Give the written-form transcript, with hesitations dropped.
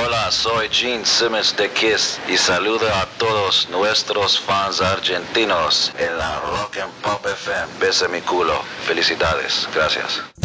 Hola, soy Gene Simmons de Kiss y saludo a todos nuestros fans argentinos en la Rock and Pop FM. Besa mi culo. Felicidades. Gracias.